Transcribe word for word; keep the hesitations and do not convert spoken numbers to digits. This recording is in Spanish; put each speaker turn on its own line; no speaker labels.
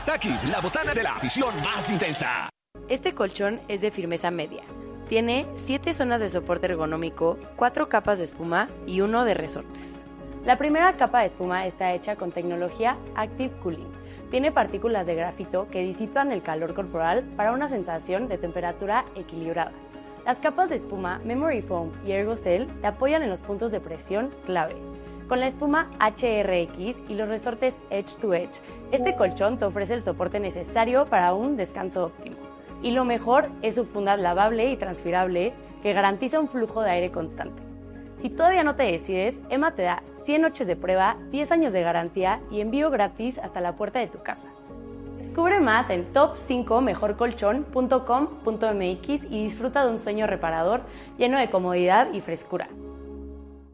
Takis, la botana de la afición más intensa.
Este colchón es de firmeza media. Tiene siete zonas de soporte ergonómico, cuatro capas de espuma y uno de resortes. La primera capa de espuma está hecha con tecnología Active Cooling. Tiene partículas de grafito que disipan el calor corporal para una sensación de temperatura equilibrada. Las capas de espuma Memory Foam y Ergocell te apoyan en los puntos de presión clave. Con la espuma H R X y los resortes Edge to Edge, este colchón te ofrece el soporte necesario para un descanso óptimo. Y lo mejor es su funda lavable y transpirable que garantiza un flujo de aire constante. Si todavía no te decides, Emma te da cien noches de prueba, diez años de garantía y envío gratis hasta la puerta de tu casa. Descubre más en top cinco mejor colchón punto com punto m x y disfruta de un sueño reparador lleno de comodidad y frescura.